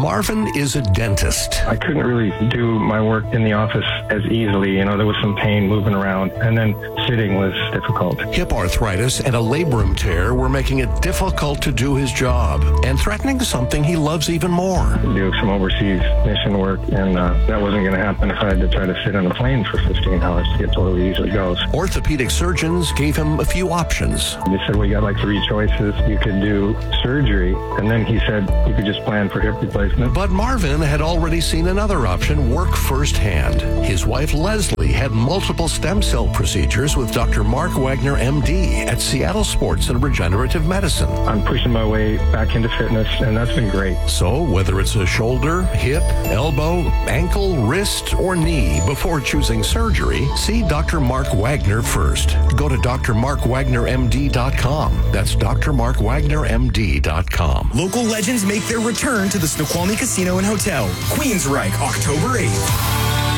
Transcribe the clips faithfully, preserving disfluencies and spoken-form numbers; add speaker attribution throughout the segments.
Speaker 1: Marvin is a dentist.
Speaker 2: I couldn't really do my work in the office as easily. You know, there was some pain moving around, and then sitting was difficult.
Speaker 1: Hip arthritis and a labrum tear were making it difficult to do his job and threatening something he loves even more.
Speaker 2: Do some overseas mission work, and uh, that wasn't going to happen if I had to try to sit on a plane for fifteen hours to get to where he usually goes.
Speaker 1: Orthopedic surgeons gave him a few options.
Speaker 2: They said, well, you got like three choices. You could do surgery, and then he said you could just plan for hip replacement.
Speaker 1: But Marvin had already seen another option work firsthand. His wife, Leslie, had multiple stem cell procedures with Doctor Mark Wagner, M D, at Seattle Sports and Regenerative Medicine.
Speaker 2: I'm pushing my way back into fitness, and that's been great.
Speaker 1: So whether it's a shoulder, hip, elbow, ankle, wrist, or knee, before choosing surgery, see Doctor Mark Wagner first. Go to D R mark wagner M D dot com. That's D R mark wagner M D dot com.
Speaker 3: Local legends make their return to the Snoqualmie Casino and Hotel. Queensryche, October eighth.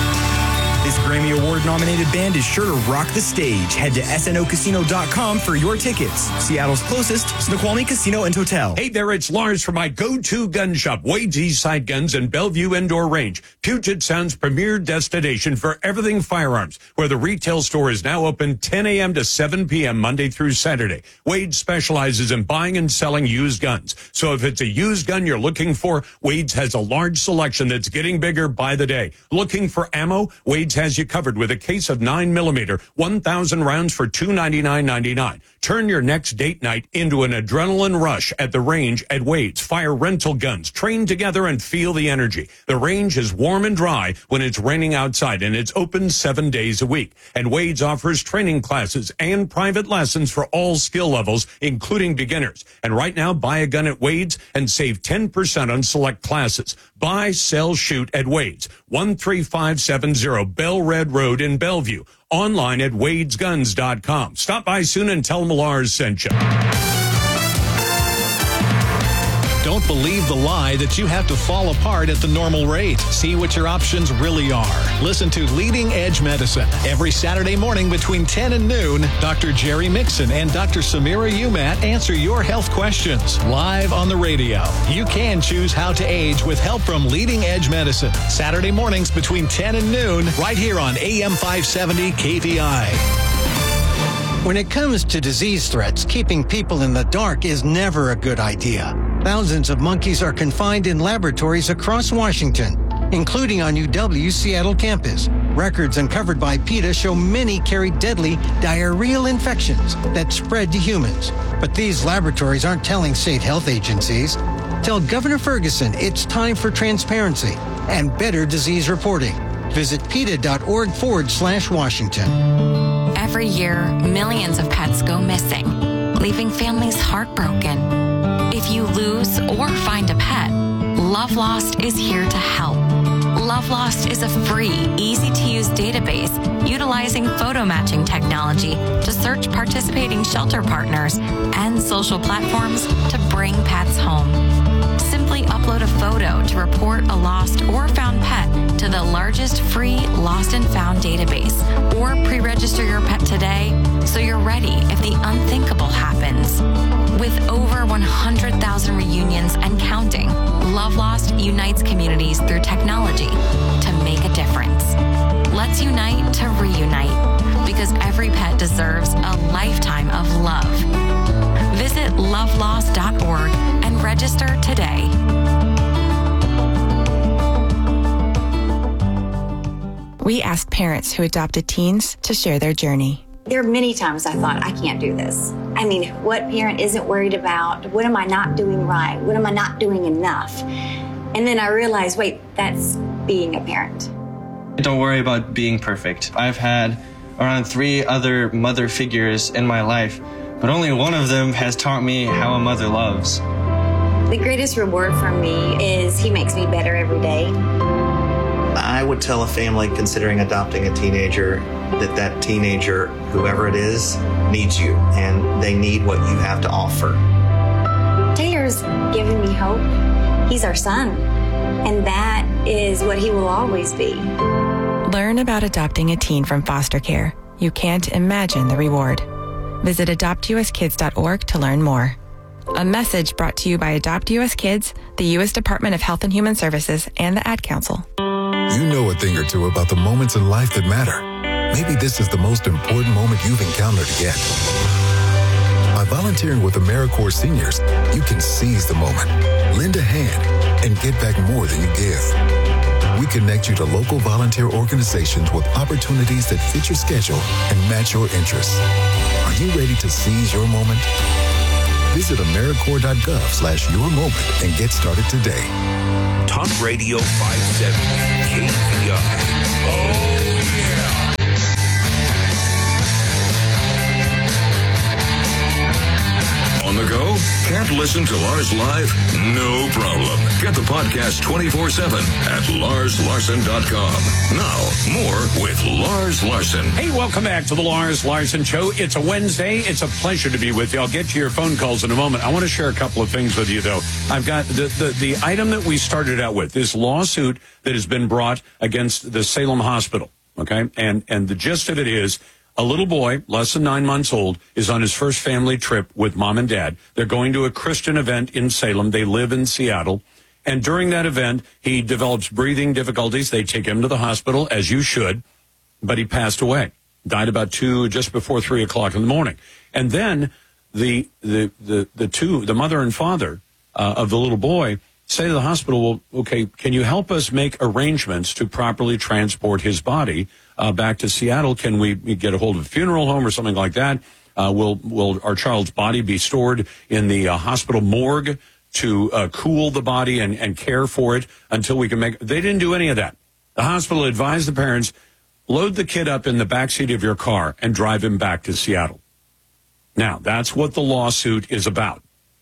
Speaker 3: This Grammy Award-nominated band is sure to rock the stage. Head to S N O casino dot com for your tickets. Seattle's closest, Snoqualmie Casino and Hotel.
Speaker 4: Hey there, it's Lars from my go-to gun shop, Wade's Eastside Guns and Bellevue Indoor Range, Puget Sound's premier destination for everything firearms, where the retail store is now open ten a.m. to seven p.m. Monday through Saturday. Wade specializes in buying and selling used guns. So if it's a used gun you're looking for, Wade's has a large selection that's getting bigger by the day. Looking for ammo? Wade's has you covered with a case of nine millimeter, one thousand rounds for two hundred ninety-nine dollars and ninety-nine cents. Turn your next date night into an adrenaline rush at the range at Wade's. Fire rental guns. Train together and feel the energy. The range is warm and dry when it's raining outside, and it's open seven days a week. And Wade's offers training classes and private lessons for all skill levels, including beginners. And right now, buy a gun at Wade's and save ten percent on select classes. Buy, sell, shoot at Wade's. one three five seven zero Bell Red Road in Bellevue. Online at wades guns dot com. Stop by soon and tell them Lars sent you.
Speaker 5: Don't believe the lie that you have to fall apart at the normal rate. See what your options really are. Listen to Leading Edge Medicine every Saturday morning between ten and noon. Doctor Jerry Mixon and Doctor Samira Umat answer your health questions live on the radio. You can choose how to age with help from Leading Edge Medicine. Saturday mornings between ten and noon, right here on A M five seventy K V I.
Speaker 6: When it comes to disease threats, keeping people in the dark is never a good idea. Thousands of monkeys are confined in laboratories across Washington, including on U W's Seattle campus. Records uncovered by PETA show many carry deadly diarrheal infections that spread to humans. But these laboratories aren't telling state health agencies. Tell Governor Ferguson it's time for transparency and better disease reporting. Visit PETA.org forward slash Washington.
Speaker 7: Every year, millions of pets go missing, leaving families heartbroken. If you lose or find a pet, Love Lost is here to help. Love Lost is a free, easy-to-use database utilizing photo matching technology to search participating shelter partners and social platforms to bring pets home. Simply upload a photo to report a lost or found pet to the largest free lost and found database, or pre-register your pet today so you're ready if the unthinkable happens. With over one hundred thousand reunions and counting, Love Lost unites communities through technology to make a difference. Let's unite to reunite, because every pet deserves a lifetime of love. Visit love lost dot org and register today.
Speaker 8: We asked parents who adopted teens to share their journey.
Speaker 9: There are many times I thought, I can't do this. I mean, what parent isn't worried about? What am I not doing right? What am I not doing enough? And then I realized, wait, that's being a parent.
Speaker 10: Don't worry about being perfect. I've had around three other mother figures in my life, but only one of them has taught me how a mother loves.
Speaker 9: The greatest reward for me is he makes me better every day.
Speaker 11: I would tell a family considering adopting a teenager that that teenager, whoever it is, needs you, and they need what you have to offer.
Speaker 9: Taylor's given me hope. He's our son, and that is what he will always be.
Speaker 8: Learn about adopting a teen from foster care. You can't imagine the reward. Visit adopt u s kids dot org to learn more. A message brought to you by Adopt U S Kids, the U S Department of Health and Human Services, and the Ad Council.
Speaker 12: You know a thing or two about the moments in life that matter. Maybe this is the most important moment you've encountered yet. By volunteering with AmeriCorps Seniors, you can seize the moment, lend a hand, and get back more than you give. We connect you to local volunteer organizations with opportunities that fit your schedule and match your interests. Are you ready to seize your moment? Visit AmeriCorps.gov slash your moment and get started today.
Speaker 13: Talk Radio five seventy K V I. Oh, yeah. On the go? Can't listen to Lars live? No problem. Get the podcast twenty-four seven at lars larson dot com. Now, more with Lars Larson.
Speaker 4: Hey, welcome back to the Lars Larson Show. It's a Wednesday. It's a pleasure to be with you. I'll get to your phone calls in a moment. I want to share a couple of things with you, though. I've got the, the, the item that we started out with, this lawsuit that has been brought against the Salem Hospital, okay? And, and the gist of it is, a little boy, less than nine months old, is on his first family trip with mom and dad. They're going to a Christian event in Salem. They live in Seattle. And during that event, he develops breathing difficulties. They take him to the hospital, as you should, but he passed away. Died about two, just before three o'clock in the morning. And then the the the, the two, the mother and father uh, of the little boy, say to the hospital, well, okay, can you help us make arrangements to properly transport his body uh, back to Seattle? Can we get a hold of a funeral home or something like that? Uh, will will our child's body be stored in the uh, hospital morgue to uh, cool the body and, and care for it until we can make... They didn't do any of that. The hospital advised the parents, load the kid up in the backseat of your car and drive him back to Seattle. Now, that's what the lawsuit is about.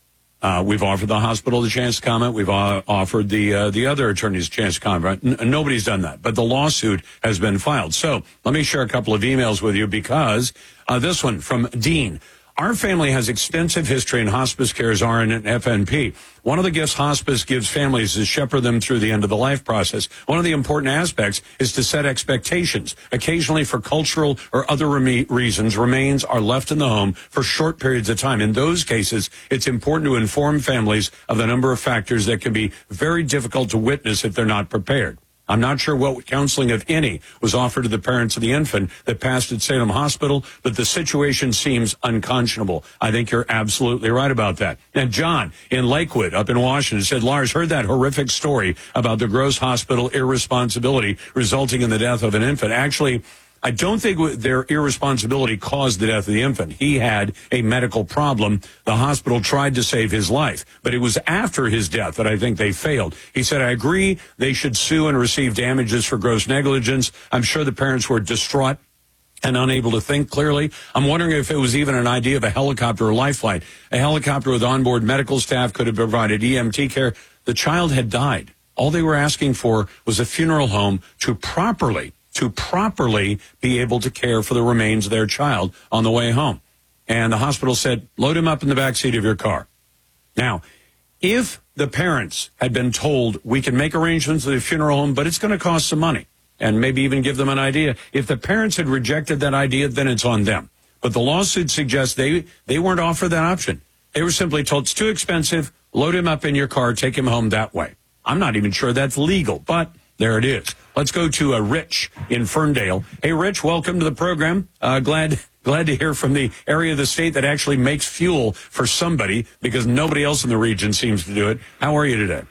Speaker 4: Uh, we've offered the hospital the chance to comment. We've uh, offered the uh, the other attorneys a chance to comment. N- nobody's done that, but the lawsuit has been filed. So let me share a couple of emails with you because uh, this one from Dean. Our family has extensive history in hospice care as R N and F N P. One of the gifts hospice gives families is shepherd them through the end of the life process. One of the important aspects is to set expectations. Occasionally, for cultural or other reme- reasons, remains are left in the home for short periods of time. In those cases, it's important to inform families of the number of factors that can be very difficult to witness if they're not prepared. I'm not sure what counseling, if any, was offered to the parents of the infant that passed at Salem Hospital, but the situation seems unconscionable. I think you're absolutely right about that. And John in Lakewood up in Washington said, Lars, heard that horrific story about the Gross Hospital irresponsibility resulting in the death of an infant. Actually, I don't think their irresponsibility caused the death of the infant. He had a medical problem. The hospital tried to save his life, but it was after his death that I think they failed. He said, I agree they should sue and receive damages for gross negligence. I'm sure the parents were distraught and unable to think clearly. I'm wondering if it was even an idea of a helicopter or life flight. A helicopter with onboard medical staff could have provided E M T care. The child had died. All they were asking for was a funeral home to properly to properly be able to care for the remains of their child on the way home. And the hospital said, load him up in the backseat of your car. Now, if the parents had been told, we can make arrangements with a funeral home, but it's going to cost some money, and maybe even give them an idea. If the parents had rejected that idea, then it's on them. But the lawsuit suggests they, they weren't offered that option. They were simply told, it's too expensive, load him up in your car, take him home that way. I'm not even sure that's legal, but there it is. Let's go to uh, Rich in Ferndale. Hey, Rich, welcome to the program. Uh, glad glad to hear from the area of the state that actually makes fuel for somebody, because nobody else in the region seems to do it. How are you today?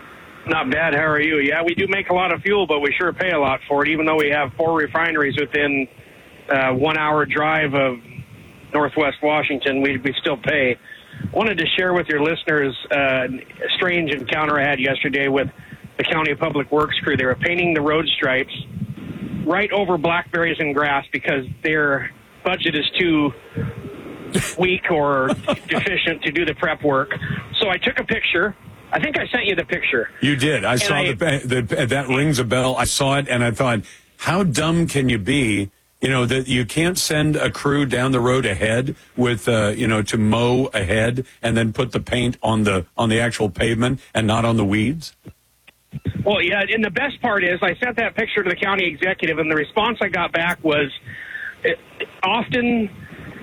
Speaker 14: Not bad. How are you? Yeah, we do make a lot of fuel, but we sure pay a lot for it, even though we have four refineries within uh, one hour drive of Northwest Washington. We, we still pay. Wanted to share with your listeners uh, a strange encounter I had yesterday with the County Public Works crew. They were painting the road stripes right over blackberries and grass because their budget is too weak or deficient to do the prep work. So I took a picture. I think I sent you the picture.
Speaker 4: You did. I and saw I, the, the that rings a bell. I saw it and I thought, how dumb can you be? You know, that you can't send a crew down the road ahead with, uh, you know, to mow ahead and then put the paint on the on the actual pavement and not on the weeds.
Speaker 14: Well, yeah, and the best part is I sent that picture to the county executive, and the response I got back was it, often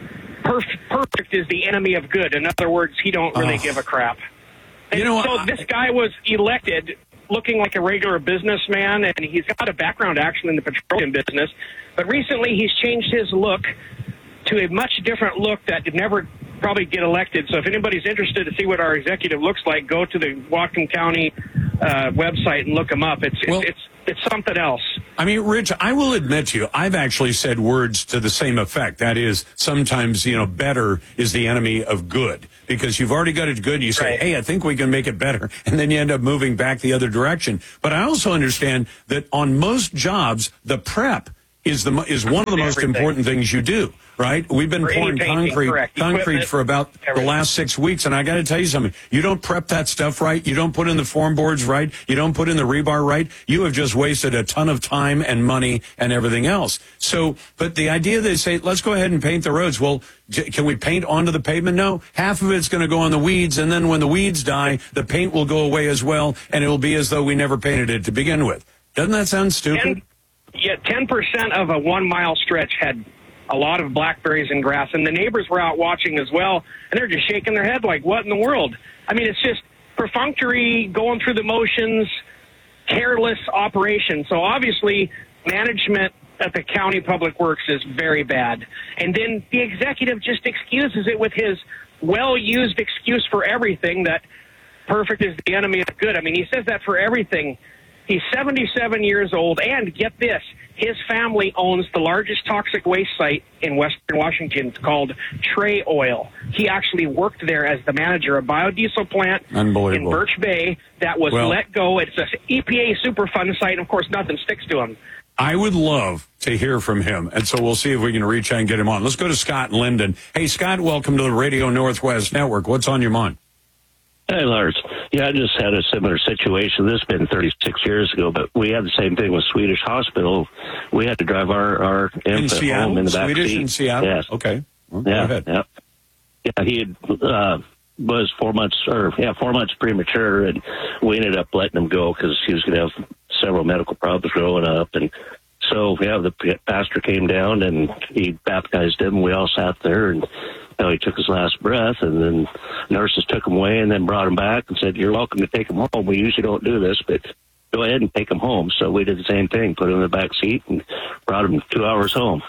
Speaker 14: perf- perfect is the enemy of good. In other words, he don't really
Speaker 4: Oh.
Speaker 14: give a crap. And
Speaker 4: You know,
Speaker 14: so
Speaker 4: I-
Speaker 14: this guy was elected looking like a regular businessman, and he's got a background actually in the petroleum business. But recently he's changed his look to a much different look that would never probably get elected. So if anybody's interested to see what our executive looks like, go to the Whatcom County uh, website and look him up. It's,
Speaker 4: Well-
Speaker 14: it's, it's, it's something else.
Speaker 4: I mean, Rich, I will admit to you, I've actually said words to the same effect. That is, sometimes, you know, better is the enemy of good. Because you've already got it good, and you say,
Speaker 14: Right.
Speaker 4: hey, I think we can make it better. And then you end up moving back the other direction. But I also understand that on most jobs, the prep is the mo- is one of the most
Speaker 14: Everything.
Speaker 4: important things you do, right? We've been
Speaker 14: For any
Speaker 4: pouring
Speaker 14: painting,
Speaker 4: concrete
Speaker 14: correct.
Speaker 4: concrete
Speaker 14: Equipment,
Speaker 4: for about the
Speaker 14: everything.
Speaker 4: last six weeks, and I got to tell you something. You don't prep that stuff right. You don't put in the form boards right. You don't put in the rebar right. You have just wasted a ton of time and money and everything else. So, but the idea they say, let's go ahead and paint the roads. Well, j- can we paint onto the pavement? No. Half of it's going to go on the weeds, and then when the weeds die, the paint will go away as well, and it will be as though we never painted it to begin with. Doesn't that sound stupid?
Speaker 14: Ten, yeah, ten percent of a one-mile stretch had a lot of blackberries and grass, and the neighbors were out watching as well, and they're just shaking their head like, what in the world? I mean, it's just perfunctory, going through the motions, careless operation. So obviously, management at the county public works is very bad. And then the executive just excuses it with his well-used excuse for everything that perfect is the enemy of good. I mean, he says that for everything. He's seventy-seven years old, and get this, his family owns the largest toxic waste site in Western Washington. It's called Trey Oil. He actually worked there as the manager of a biodiesel plant in Birch Bay that was
Speaker 4: Well-
Speaker 14: let go. It's an E P A Superfund site, and of course, nothing sticks to him.
Speaker 4: I would love to hear from him, and so we'll see if we can reach out and get him on. Let's go to Scott in Linden. Hey, Scott, welcome to the Radio Northwest Network. What's on your mind?
Speaker 15: Hey, Lars. Yeah, I just had a similar situation. This has been thirty-six years ago, but we had the same thing with Swedish Hospital. We had to drive our, our
Speaker 4: In
Speaker 15: infant
Speaker 4: Seattle?
Speaker 15: home in the back
Speaker 4: Swedish
Speaker 15: seat.
Speaker 4: in Seattle?
Speaker 15: Yes.
Speaker 4: Okay. Well, go
Speaker 15: yeah,
Speaker 4: ahead.
Speaker 15: yeah. Yeah, he had, uh, was four months, or yeah, four months premature, and we ended up letting him go because he was going to have several medical problems growing up. And so, yeah, the pastor came down and he baptized him. We all sat there, and you know, he took his last breath, and then nurses took him away and then brought him back and said, "You're welcome to take him home. We usually don't do this, but go ahead and take him home." So we did the same thing, put him in the back seat and brought him two hours home.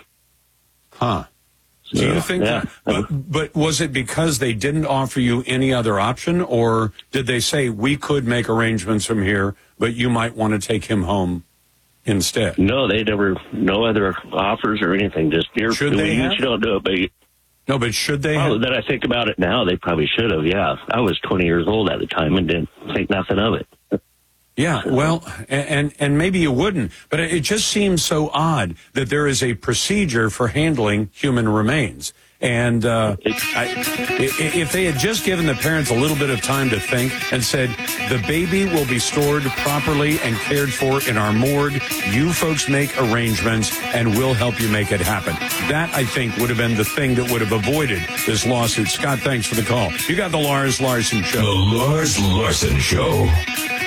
Speaker 4: Huh. Do you think
Speaker 15: yeah.
Speaker 4: that, but, but was it because they didn't offer you any other option, or did they say we could make arrangements from here, but you might want to take him home instead?
Speaker 15: No, they never, no other offers or anything. Just, you're,
Speaker 4: Should
Speaker 15: we
Speaker 4: they have?
Speaker 15: usually don't do it, but you,
Speaker 4: No, but should they
Speaker 15: oh,
Speaker 4: have?
Speaker 15: that I think about it now, they probably should have, yeah. I was twenty years old at the time and didn't think nothing of it.
Speaker 4: Yeah, well, and and maybe you wouldn't, but it just seems so odd that there is a procedure for handling human remains. And uh, I, if they had just given the parents a little bit of time to think and said, the baby will be stored properly and cared for in our morgue, you folks make arrangements and we'll help you make it happen. That, I think, would have been the thing that would have avoided this lawsuit. Scott, thanks for the call. You got the Lars Larson Show.
Speaker 13: The Lars Larson Show.